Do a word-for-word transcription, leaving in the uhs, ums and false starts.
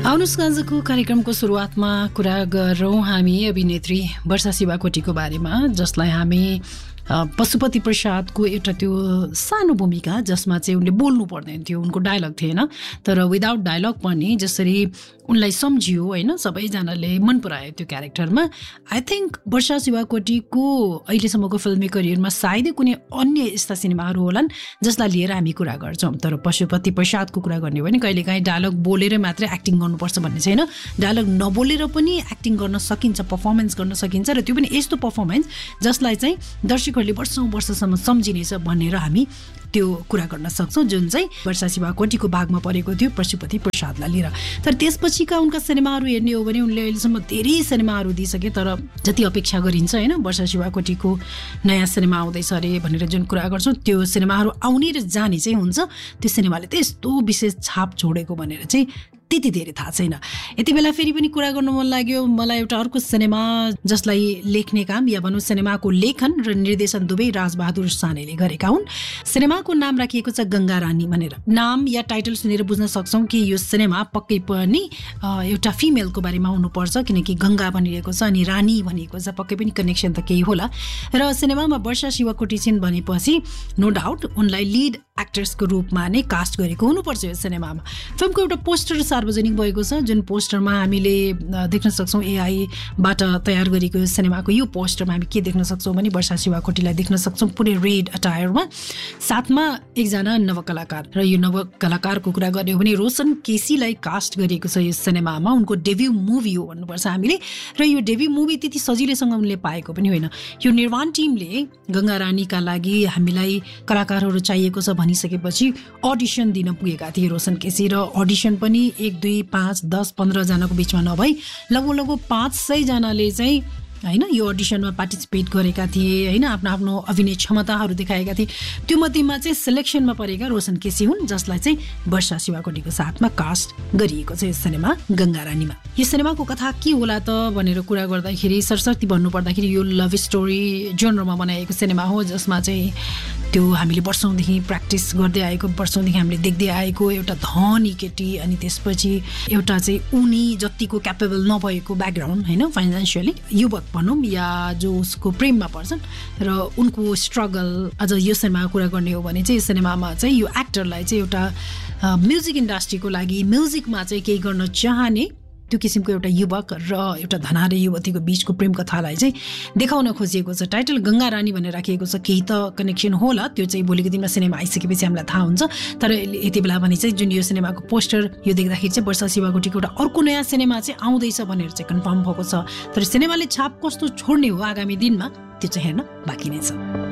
आउनुहोस् आजको कार्यक्रमको सुरुवातमा कुरा गरौँ हामी अभिनेत्री वर्षा शिवाकोटीको बारेमा, जसलाई हामी पशुपति प्रसादको एउटा त्यो सानो भूमिका जसमा चाहिँ उनले बोल्नु पर्दैन थियो, उनको डायलग थिएन, तर विदाउट डायलग पनि जसरी उनलाई सम्झियो होइन, सबैजनाले मन परायो त्यो क्यारेक्टरमा। आई थिङ्क वर्षा शिवाकोटीको अहिलेसम्मको फिल्मी करियरमा सायदै कुनै अन्य यस्ता सिनेमाहरू होलान् जसलाई लिएर हामी कुरा गर्छौँ। तर पशुपति प्रसादको कुरा गर्ने भने कहिलेकाहीँ डायलग बोलेर मात्रै एक्टिङ गर्नुपर्छ भन्ने छैन, डायलग नबोलेर पनि एक्टिङ गर्न सकिन्छ, पर्फर्मेन्स गर्न सकिन्छ, र त्यो पनि यस्तो पर्फर्मेन्स जसलाई चाहिँ दर्शकहरूले वर्षौँ वर्षसम्म सम्झिनेछ भनेर हामी त्यो कुरा गर्न सक्छौँ, जुन चाहिँ वर्षा शिवाकोटीको भागमा परेको थियो पशुपति प्रसादलाई लिएर। तर त्यसपछिका उनका सिनेमाहरू हेर्ने हो भने उनले अहिलेसम्म धेरै सिनेमाहरू दिइसके, तर जति अपेक्षा गरिन्छ होइन वर्षा शिवाकोटीको नयाँ सिनेमा आउँदैछ अरे भनेर जुन कुरा गर्छौँ, त्यो सिनेमाहरू आउने र जाने चाहिँ हुन्छ, त्यो सिनेमाले त्यस्तो विशेष छाप छोडेको भनेर चाहिँ त्यति धेरै थाहा छैन। यति बेला फेरि पनि कुरा गर्नु मन लाग्यो मलाई एउटा अर्को सिनेमा जसलाई लेख्ने काम या भनौँ सिनेमाको लेखन र निर्देशन दुवै राजबहादुर सानेले गरेका हुन्। सिनेमाको नाम राखिएको छ गङ्गा रानी भनेर। नाम या टाइटल सुनेर बुझ्न सक्छौँ कि यो सिनेमा पक्कै पनि एउटा फिमेलको बारेमा हुनुपर्छ, किनकि गङ्गा भनिरहेको छ अनि रानी भनिएको छ, पक्कै पनि कनेक्सन त केही होला। र सिनेमामा वर्षा शिवाकोटी छिन् भनेपछि नो डाउट उनलाई लिड एक्ट्रेसको रूपमा नै कास्ट गरेको हुनुपर्छ यो सिनेमामा। फिल्मको एउटा पोस्टर सार्वजनिक भएको छ, जुन पोस्टरमा हामीले देख्न सक्छौँ एआईबाट तयार गरेको सिनेमाको यो पोस्टरमा हामी के देख्न सक्छौँ भने वर्षा शिवाकोटीलाई देख्न सक्छौँ पुरै रेड अटायरमा, साथमा एकजना नवकलाकार। र यो नवकलाकारको कुरा गर्ने हो भने रोशन केसीलाई कास्ट गरिएको छ यो सिनेमामा, उनको डेब्यू मुभी हो भन्नुपर्छ हामीले। र यो डेब्यू मुभी त्यति सजिलैसँग उनले पाएको पनि होइन। यो निर्माण टिमले गङ्गा रानीका लागि हामीलाई कलाकारहरू चाहिएको छ भनिसकेपछि अडिसन दिन पुगेका थिए रोशन केसी, र अडिसन पनि एक दुई पाँच दस पन्ध्रजनाको बिचमा नभई लगभग लगभग पाँच सयजनाले चाहिँ होइन यो अडिसनमा पार्टिसिपेट गरेका थिए होइन, आफ्नो आफ्नो अभिनय क्षमताहरू देखाएका थिए। त्यो मध्येमा चाहिँ सिलेक्सनमा परेका रोशन केसी हुन्, जसलाई चाहिँ वर्षा शिवाकोटीको साथमा कास्ट गरिएको छ यस सिनेमा गङ्गा रानीमा। यो सिनेमाको कथा के होला त भनेर कुरा गर्दाखेरि सरस्वती भन्नुपर्दाखेरि यो लभ स्टोरी जनरमा बनाइएको सिनेमा हो, जसमा चाहिँ त्यो हामीले वर्षौँदेखि प्र्याक्टिस गर्दै आएको, वर्षौँदेखि हामीले देख्दै आएको एउटा धनी केटी अनि त्यसपछि एउटा चाहिँ उनी जतिको क्यापेबल नभएको ब्याकग्राउन्ड होइन, फाइनेन्सियली युवक भनौँ या जो उसको प्रेममा पर्छन् र उनको स्ट्रगल। अझ यो सिनेमाको कुरा गर्ने हो भने चाहिँ यो सिनेमामा चाहिँ यो एक्टरलाई चाहिँ एउटा म्युजिक इन्डस्ट्रीको लागि म्युजिकमा चाहिँ केही गर्न चाहने त्यो किसिमको एउटा युवक र एउटा धनारे युवतीको बिचको प्रेम कथालाई चाहिँ देखाउन खोजिएको छ। टाइटल गङ्गा रानी भनेर राखिएको छ, केही त कनेक्सन होला, त्यो चाहिँ भोलिको दिनमा सिनेमा आइसकेपछि हामीलाई थाहा हुन्छ। तर यति बेला भने चाहिँ जुन यो सिनेमाको पोस्टर यो देख्दाखेरि चाहिँ वर्षा शिवाकोटीको एउटा अर्को नयाँ सिनेमा चाहिँ आउँदैछ भनेर चाहिँ कन्फर्म भएको छ। तर सिनेमाले छाप कस्तो छोड्ने हो आगामी दिनमा त्यो चाहिँ हेर्न बाँकी नै छ।